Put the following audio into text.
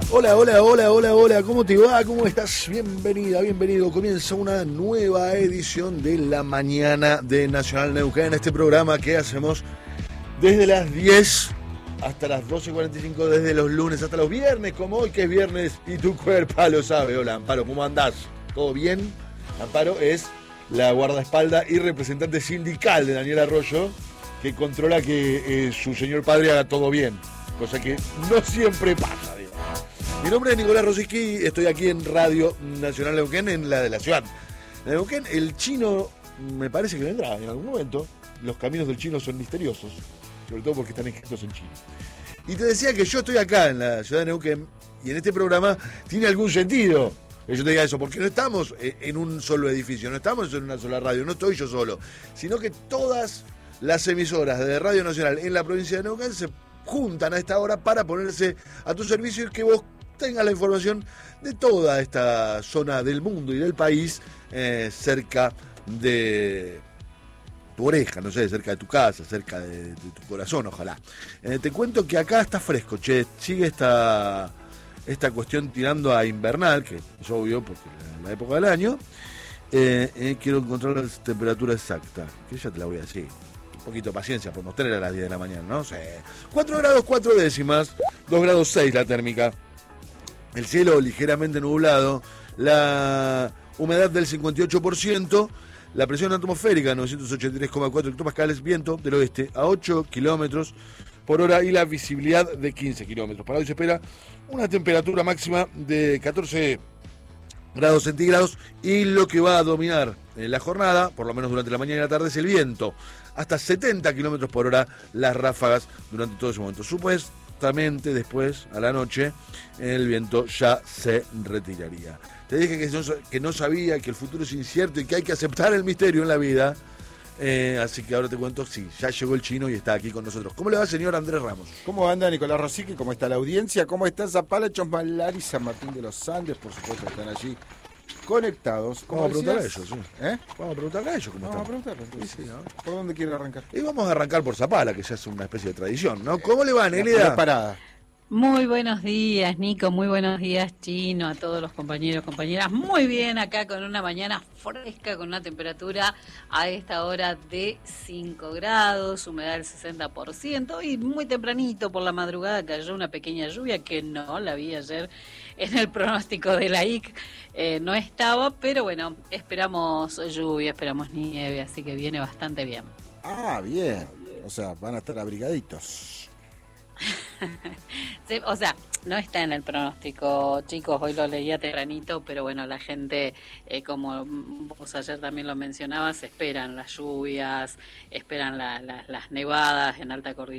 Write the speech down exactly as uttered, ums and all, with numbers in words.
Hola, hola, hola, hola, hola, ¿cómo te va? ¿Cómo estás? Bienvenida, bienvenido. Comienza una nueva edición de La Mañana de Nacional Neuquén, este programa que hacemos desde las diez hasta las doce cuarenta y cinco, desde los lunes hasta los viernes, como hoy que es viernes y tu cuerpo lo sabe. Hola, Amparo, ¿cómo andás? ¿Todo bien? Amparo es la guardaespaldas y representante sindical de Daniel Arroyo, que controla que eh, su señor padre haga todo bien, cosa que no siempre pasa, digo. Mi nombre es Nicolás Rosiski, estoy aquí en Radio Nacional Neuquén, en la de la ciudad de Neuquén. El chino me parece que vendrá en algún momento. Los caminos del chino son misteriosos, sobre todo porque están escritos en chino. Y te decía que yo estoy acá en la ciudad de Neuquén y en este programa tiene algún sentido que yo te diga eso, porque no estamos en un solo edificio, no estamos en una sola radio, no estoy yo solo, sino que todas las emisoras de Radio Nacional en la provincia de Neuquén se juntan a esta hora para ponerse a tu servicio y que vos tengas la información de toda esta zona del mundo y del país eh, cerca de tu oreja, no sé, cerca de tu casa, cerca de, de tu corazón, ojalá. Eh, te cuento que acá está fresco, che, sigue esta, esta cuestión tirando a invernal, que es obvio porque es la época del año. Eh, eh, quiero encontrar la temperatura exacta, que ya te la voy a decir. Un poquito de paciencia, por mostrar a las diez de la mañana, ¿no? Sí. cuatro grados cuatro décimas, dos grados seis la térmica. El cielo ligeramente nublado, la humedad del cincuenta y ocho por ciento, la presión atmosférica novecientos ochenta y tres coma cuatro hectopascales, viento del oeste a ocho kilómetros por hora y la visibilidad de quince kilómetros. Para hoy se espera una temperatura máxima de catorce grados centígrados y lo que va a dominar en la jornada, por lo menos durante la mañana y la tarde, es el viento. Hasta setenta kilómetros por hora las ráfagas durante todo ese momento. Supuestamente después, a la noche, el viento ya se retiraría. Te dije que no, que no sabía, que el futuro es incierto y que hay que aceptar el misterio en la vida. Eh, así que ahora te cuento, sí, ya llegó el chino y está aquí con nosotros. ¿Cómo le va, señor Andrés Ramos? ¿Cómo anda Nicolás Rosique? ¿Cómo está la audiencia? ¿Cómo está Zapala, Chosmalari y San Martín de los Andes? Por supuesto están allí conectados. Vamos a preguntarle a ellos, sí. ¿Eh? Vamos a preguntarle a ellos cómo Vamos están. a preguntarle. Sí, sí, ¿no? ¿Por dónde quieren arrancar? Y vamos a arrancar por Zapala, que ya es una especie de tradición, ¿no? ¿Cómo le va, Nelida? Parada. Muy buenos días, Nico, muy buenos días, Chino, a todos los compañeros, compañeras. Muy bien, acá con una mañana fresca, con una temperatura a esta hora de cinco grados, humedad del sesenta por ciento y muy tempranito por la madrugada cayó una pequeña lluvia que no la vi ayer en el pronóstico de la I C, eh, no estaba, pero bueno, esperamos lluvia, esperamos nieve, así que viene bastante bien. Ah, bien, o sea, van a estar abrigaditos. Sí, o sea, no está en el pronóstico, chicos, hoy lo leía tempranito, pero bueno, la gente, eh, como vos ayer también lo mencionabas, esperan las lluvias, esperan la, la, las nevadas en alta cordillera.